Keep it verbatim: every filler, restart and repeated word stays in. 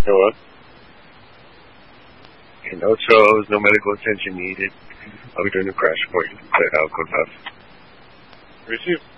Hello? Okay, no shows, no medical attention needed. I'll be doing the crash report. You can clear out, code five. Receive.